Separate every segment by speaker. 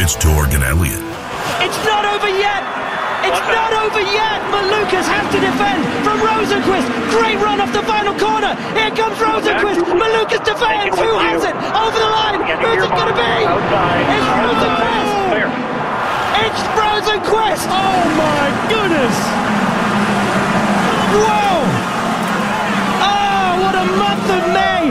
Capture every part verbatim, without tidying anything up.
Speaker 1: It's Torg and Elliott.
Speaker 2: It's not over yet. It's not over yet. Malukas has to defend from Rosenqvist. Great run off the final corner. Here comes Rosenqvist. Malukas defends. Who has it? Over the line. Who's it going to be? It's Rosenqvist. It's Rosenqvist.
Speaker 3: Oh, my goodness.
Speaker 2: Whoa. Oh, what a month of May.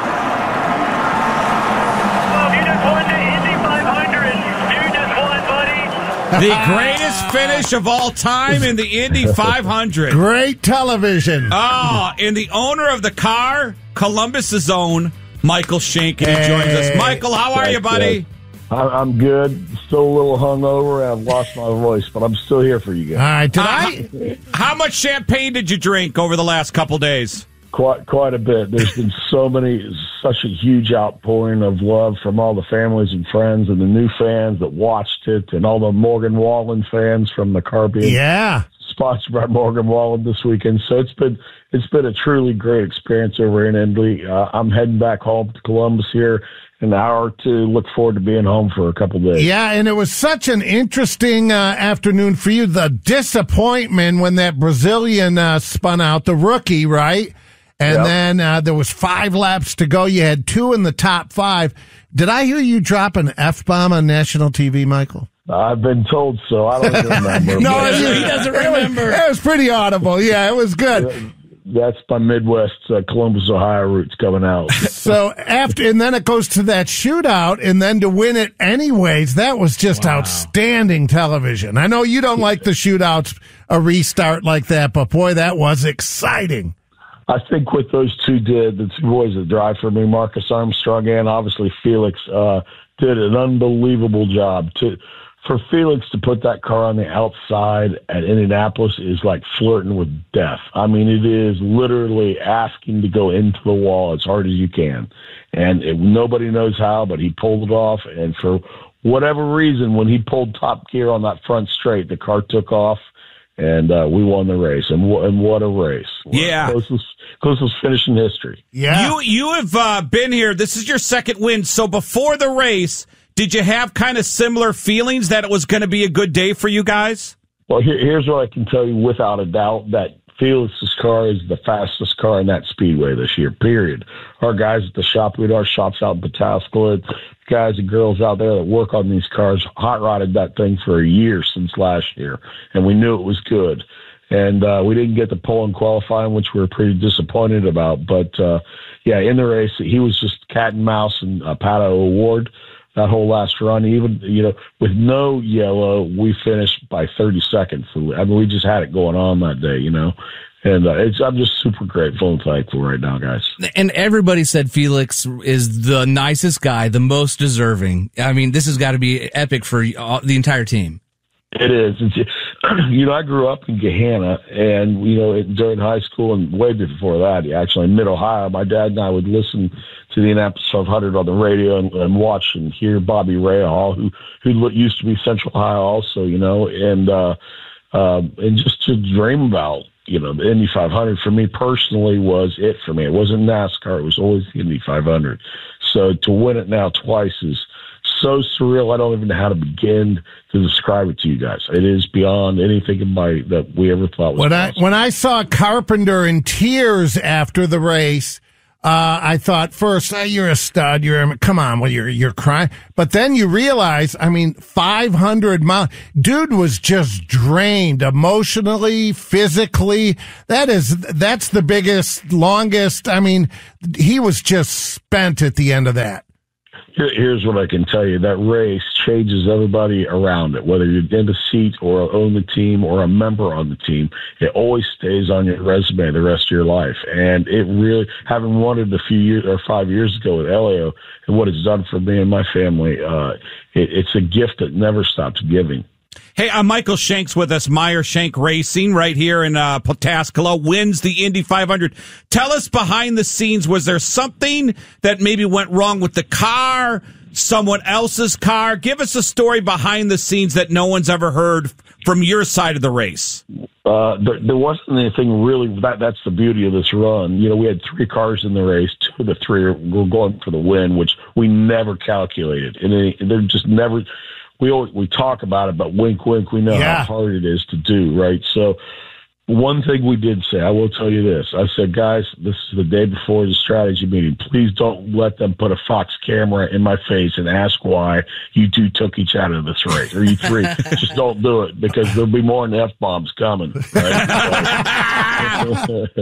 Speaker 4: You just won the Indy five hundred. You just won, buddy.
Speaker 3: The greatest finish of all time in the Indy five hundred.
Speaker 5: Great television.
Speaker 3: Oh, and the owner of the car, Columbus's own, Michael Shank, and he
Speaker 5: Hey.
Speaker 3: joins us. Michael, how are you, buddy?
Speaker 6: I'm good. Still a little hungover. I've lost my voice, but I'm still here for you
Speaker 5: All
Speaker 6: guys.
Speaker 5: right, did
Speaker 3: Uh,
Speaker 5: I?
Speaker 3: How much champagne did you drink over the last couple days?
Speaker 6: Quite, quite a bit. There's been so many, such a huge outpouring of love from all the families and friends, and the new fans that watched it, and all the Morgan Wallen fans from the Caribbean.
Speaker 5: Yeah.
Speaker 6: Sponsored by Morgan Wallen this weekend. So it's been it's been a truly great experience over in Indy. Uh, I'm heading back home to Columbus here in an hour or two. Look forward to being home for a couple days.
Speaker 5: Yeah, and it was such an interesting uh, afternoon for you. The disappointment when that Brazilian uh, spun out, the rookie, right? And
Speaker 6: Yep.
Speaker 5: then uh, there was five laps to go. You had two in the top five. Did I hear you drop an F-bomb on national T V, Michael?
Speaker 6: I've been told so. I don't remember.
Speaker 5: No,
Speaker 6: but-
Speaker 5: he
Speaker 3: doesn't
Speaker 5: it was-
Speaker 3: remember.
Speaker 5: It was pretty audible. Yeah, it was good.
Speaker 6: That's my Midwest uh, Columbus, Ohio roots coming out.
Speaker 5: So after, and then it goes to that shootout, and then to win it anyways, that was just outstanding television. I know you don't like the shootouts, a restart like that, but boy, that was exciting.
Speaker 6: I think what those two did, the two boys that drive for me, Marcus Armstrong and obviously Felix, uh, did an unbelievable job. To For Felix to put that car on the outside at Indianapolis is like flirting with death. I mean, it is literally asking to go into the wall as hard as you can. And it, nobody knows how, but he pulled it off. And for whatever reason, when he pulled top gear on that front straight, the car took off. And uh, we won the race, and, w- and what a race!
Speaker 3: Yeah.
Speaker 6: closest, closest finish in history.
Speaker 5: Yeah.
Speaker 3: You you have uh, been here. This is your second win. So before the race, did you have kind of similar feelings that it was going to be a good day for you guys?
Speaker 6: Well, here, here's what I can tell you without a doubt, that Felix's car is the fastest car in that speedway this year, period. Our guys at the shop, we had our shops out in Pataskala, guys and girls out there that work on these cars, hot rodded that thing for a year since last year, and we knew it was good. And uh, we didn't get the pole in qualifying, which we were pretty disappointed about. But, uh, yeah, in the race, he was just cat and mouse and a Pato award. That whole last run, even, you know, with no yellow, we finished by thirty seconds. I mean, we just had it going on that day, you know. And uh, it's, I'm just super grateful and thankful right now, guys.
Speaker 7: And everybody said Felix is the nicest guy, the most deserving. I mean, this has got to be epic for the entire team.
Speaker 6: It is. It's, you know, I grew up in Gahanna, and, you know, it, during high school and way before that, actually, in mid-Ohio, my dad and I would listen to the Indianapolis five hundred on the radio and, and watch and hear Bobby Rahal, who who used to be Central Ohio also, you know, and uh, uh, and just to dream about, you know, the Indy five hundred for me personally was it for me. It wasn't NASCAR. It was always the Indy five hundred. So to win it now twice is so surreal. I don't even know how to begin to describe it to you guys. It is beyond anything in my, that we ever thought was
Speaker 5: When I,
Speaker 6: possible.
Speaker 5: when I saw Carpenter in tears after the race, Uh, I thought first, oh, you're a stud. You're a, come on, well, you're you're crying. But then you realize, I mean, five hundred miles. Dude was just drained emotionally, physically. That is that's the biggest, longest. I mean, he was just spent at the end of that.
Speaker 6: Here, here's what I can tell you. That race changes everybody around it, whether you're in the seat or own the team or a member on the team. It always stays on your resume the rest of your life. And it really, having won it a few years or five years ago with Elio and what it's done for me and my family, uh, it, it's a gift that never stops giving.
Speaker 3: Hey, uh, Michael Shank's with us, Meyer Shank Racing, right here in uh, Pataskala, wins the Indy five hundred. Tell us behind the scenes, was there something that maybe went wrong with the car, someone else's car? Give us a story behind the scenes that no one's ever heard from your side of the race.
Speaker 6: Uh, there, there wasn't anything really. That that's the beauty of this run. You know, we had three cars in the race. Two of the three were going for the win, which we never calculated, and it, they're just never. we always, we talk about it, but wink, wink, we know
Speaker 5: Yeah.
Speaker 6: how hard it is to do, right? So one thing we did say, I will tell you this. I said, guys, this is the day before the strategy meeting. Please don't let them put a Fox camera in my face and ask why you two took each out of this race, or you three. Just don't do it, because there'll be more than F-bombs coming. Right?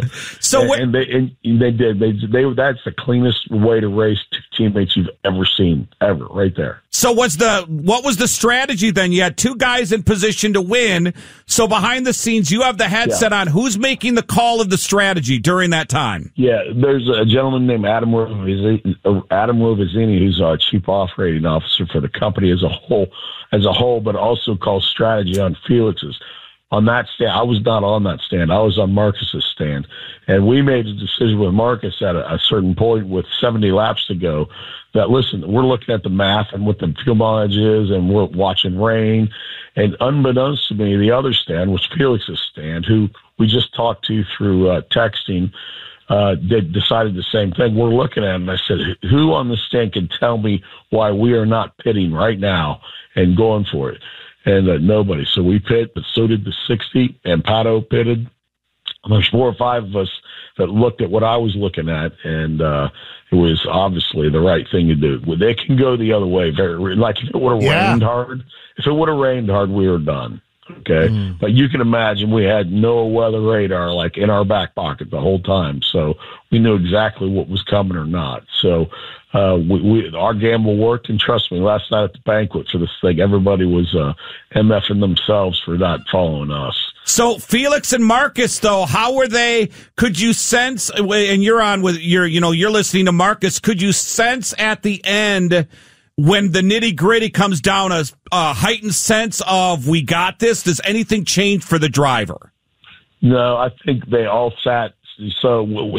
Speaker 3: So
Speaker 6: and,
Speaker 3: what?
Speaker 6: and they and they did. They they that's the cleanest way to race two teammates you've ever seen, ever, right there.
Speaker 3: So was the what was the strategy then? You had two guys in position to win. So behind the scenes, you have the headset
Speaker 6: Yeah.
Speaker 3: on. Who's making the call of the strategy during that time?
Speaker 6: Yeah, there's a gentleman named Adam Rovizini, Adam Rovizini, who's our chief operating officer for the company as a whole, as a whole, but also calls strategy on Felix's. On that stand, I was not on that stand. I was on Marcus's stand, and we made a decision with Marcus at a, a certain point with seventy laps to go. That listen, we're looking at the math and what the fuel mileage is, and we're watching rain. And unbeknownst to me, the other stand was Felix's stand, who we just talked to through uh, texting. Uh, they decided the same thing. We're looking at him. I said, who on the stand can tell me why we are not pitting right now and going for it? And uh, nobody. So we pit, but so did the sixty, and Pato pitted. And there's four or five of us that looked at what I was looking at, and uh, it was obviously the right thing to do. Well, they can go the other way. Very like if it would have
Speaker 5: Yeah.
Speaker 6: rained hard. If it would have rained hard, we were done. Okay, mm. But you can imagine we had no weather radar like in our back pocket the whole time, so we knew exactly what was coming or not. So uh, we, we our gamble worked, and trust me, last night at the banquet for this thing, everybody was uh, MFing themselves for not following us.
Speaker 3: So Felix and Marcus, though, how were they? Could you sense? And you're on with your, you know, you're listening to Marcus. Could you sense at the end, when the nitty gritty comes down, a, a heightened sense of we got this? Does anything change for the driver?
Speaker 6: No, I think they all sat. So when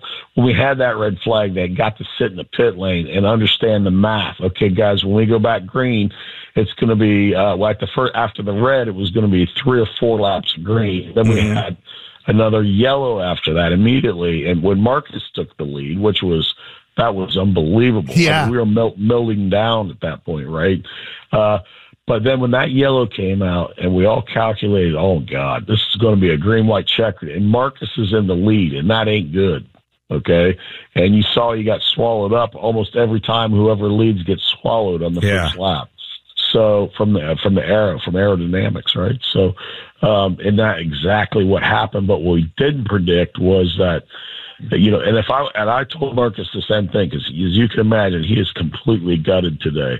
Speaker 6: we had that red flag, they got to sit in the pit lane and understand the math. Okay, guys, when we go back green, it's going to be uh, like the first after the red, it was going to be three or four laps of green. Then we mm-hmm. had another yellow after that immediately. And when Marcus took the lead, which was that was unbelievable.
Speaker 5: Yeah.
Speaker 6: I mean, we were melt, melting down at that point, right? Uh, but then when that yellow came out and we all calculated, oh, God, this is going to be a green-white checker. And Marcus is in the lead, and that ain't good, okay? And you saw he got swallowed up almost every time whoever leads gets swallowed on the yeah. first lap. So from the from the aero, from aerodynamics, right? So, um, and that exactly what happened. But what we didn't predict was that, you know, and if I and I told Marcus the same thing, because as you can imagine, he is completely gutted today.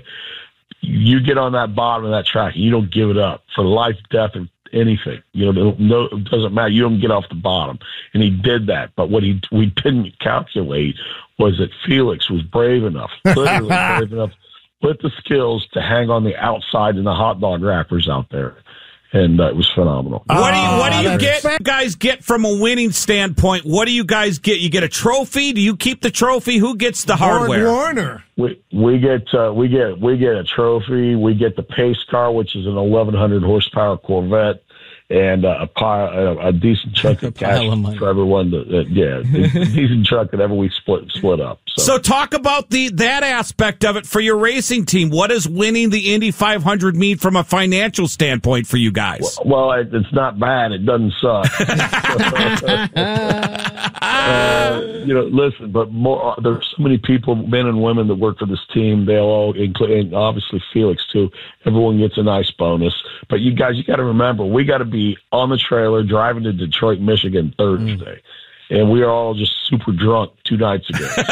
Speaker 6: You get on that bottom of that track, and you don't give it up for life, death, or anything. You know, no, it doesn't matter. You don't get off the bottom, and he did that. But what he we didn't calculate was that Felix was brave enough, literally brave enough, with the skills to hang on the outside in the hot dog wrappers out there. And uh, it was phenomenal.
Speaker 3: What do you, what do you
Speaker 5: Oh,
Speaker 3: get, you guys get from a winning standpoint? What do you guys get? You get a trophy? Do you keep the trophy? Who gets the hardware?
Speaker 5: Warner.
Speaker 6: We we get uh, we get we get a trophy. We get the pace car, which is an eleven hundred horsepower Corvette, and uh, a pile, a, a decent chunk of cash for everyone. To, uh, yeah, a decent chunk that ever we split split up. So.
Speaker 3: so talk about the that aspect of it for your racing team. What does winning the Indy five hundred mean from a financial standpoint for you guys?
Speaker 6: Well, well it, it's not bad. It doesn't suck. uh, you know, listen, but more. There's so many people, men and women, that work for this team. They'll all, include, and obviously Felix too. Everyone gets a nice bonus. But you guys, you got to remember, we got to be on the trailer driving to Detroit, Michigan Thursday. Mm. And we are all just super drunk two nights ago. So,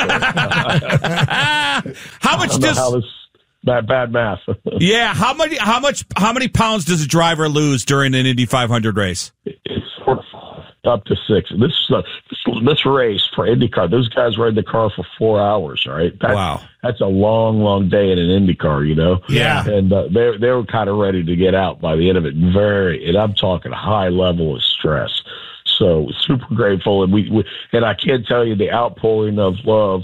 Speaker 3: how much does
Speaker 6: how this, that bad math?
Speaker 3: Yeah, how many how much how many pounds does a driver lose during an Indy five hundred race?
Speaker 6: It's sort of up to six. This uh, this, this race for IndyCar, those guys ride the car for four hours. Right? That's,
Speaker 3: wow,
Speaker 6: that's a long, long day in an IndyCar. You know?
Speaker 3: Yeah.
Speaker 6: And uh, they they were kind of ready to get out by the end of it. Very, and I'm talking high level of stress. So super grateful, and we, we and I can't tell you the outpouring of love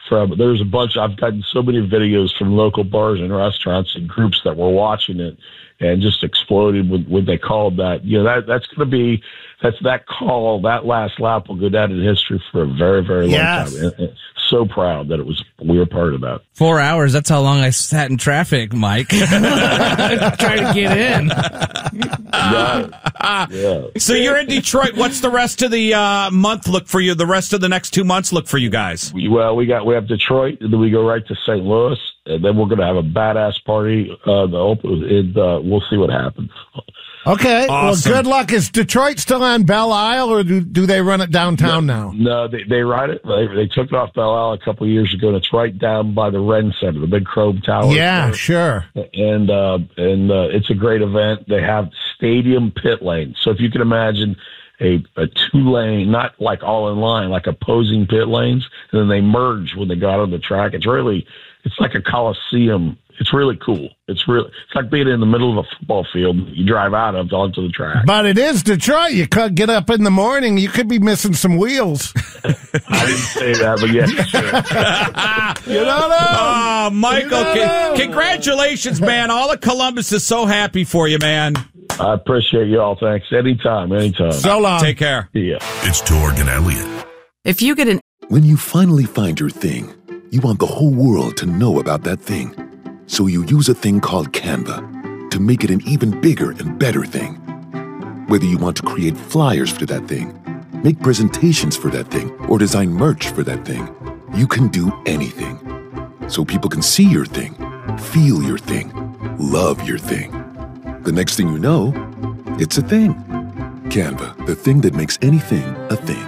Speaker 6: from, there's a bunch, I've gotten so many videos from local bars and restaurants and groups that were watching it and just exploded when, when they called that. You know, that that's going to be, that's that call, that last lap will go down in history for a very, very long
Speaker 5: Yes.
Speaker 6: time. And, and so proud that it was, we were part of that.
Speaker 7: Four hours. That's how long I sat in traffic, Mike. Trying to get in.
Speaker 6: Yeah. Yeah.
Speaker 3: So you're in Detroit. What's the rest of the uh, month look for you? The rest of the next two months look for you guys?
Speaker 6: Well, we got we have Detroit, and then we go right to Saint Louis, and then we're going to have a badass party. Uh, the open, and uh, we'll see what happens.
Speaker 5: Okay.
Speaker 3: Awesome.
Speaker 5: Well, good luck. Is Detroit still on Belle Isle, or do, do they run it downtown now?
Speaker 6: No, they they ride it. They, they took it off Belle Isle a couple of years ago, and it's right down by the Ren Center, the big Chrome Tower.
Speaker 5: Yeah,
Speaker 6: there.
Speaker 5: sure.
Speaker 6: And uh, and uh, it's a great event. They have stadium pit lanes, so if you can imagine a, a two lane, not like all in line, like opposing pit lanes, and then they merge when they go out on the track. It's really, it's like a coliseum. It's really cool. It's really, it's like being in the middle of a football field. You drive out of onto the track.
Speaker 5: But it is Detroit. You could get up in the morning. You could be missing some wheels.
Speaker 6: I didn't say that, but yeah, sure.
Speaker 5: You don't know.
Speaker 3: Oh, Michael,
Speaker 5: You don't
Speaker 3: con-
Speaker 5: know.
Speaker 3: congratulations, man. All of Columbus is so happy for you, man.
Speaker 6: I appreciate y'all. Thanks. Anytime, anytime.
Speaker 5: So long.
Speaker 3: Take care.
Speaker 6: Yeah.
Speaker 1: It's Torg and Elliott.
Speaker 8: If you get an
Speaker 9: When you finally find your thing, you want the whole world to know about that thing. So you use a thing called Canva to make it an even bigger and better thing. Whether you want to create flyers for that thing, make presentations for that thing, or design merch for that thing, you can do anything. So people can see your thing, feel your thing, love your thing. The next thing you know, it's a thing. Canva, the thing that makes anything a thing.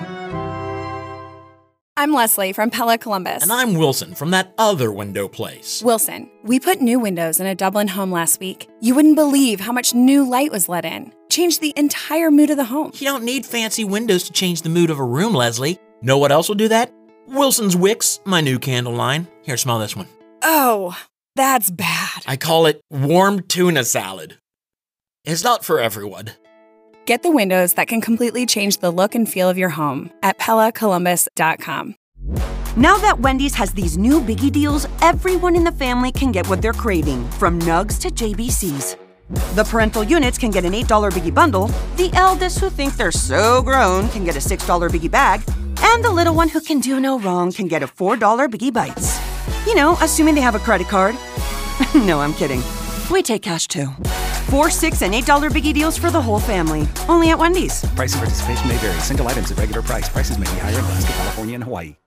Speaker 10: I'm Leslie from Pella Columbus.
Speaker 11: And I'm Wilson from that other window place.
Speaker 10: Wilson, we put new windows in a Dublin home last week. You wouldn't believe how much new light was let in. Changed the entire mood of the home.
Speaker 11: You don't need fancy windows to change the mood of a room, Leslie. Know what else will do that? Wilson's Wicks, my new candle line. Here, smell this one.
Speaker 10: Oh, that's bad.
Speaker 11: I call it warm tuna salad. It's not for everyone.
Speaker 10: Get the windows that can completely change the look and feel of your home at Pella Columbus dot com.
Speaker 8: Now that Wendy's has these new biggie deals, everyone in the family can get what they're craving, from nugs to J B Cs. The parental units can get an eight dollar biggie bundle, the eldest who think they're so grown can get a six dollar biggie bag, and the little one who can do no wrong can get a four dollar biggie bites. You know, assuming they have a credit card. No, I'm kidding. We take cash too. Four, six, and eight dollar biggie deals for the whole family. Only at Wendy's.
Speaker 12: Price and participation may vary. Single items at regular price. Prices may be higher in Alaska, California, and Hawaii.